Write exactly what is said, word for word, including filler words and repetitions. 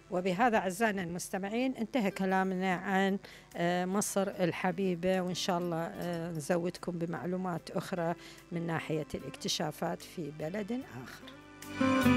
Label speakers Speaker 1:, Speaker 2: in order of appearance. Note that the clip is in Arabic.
Speaker 1: وبهذا أعزائنا المستمعين انتهى كلامنا عن مصر الحبيبة، وإن شاء الله نزودكم بمعلومات أخرى من ناحية الاكتشافات في بلد آخر.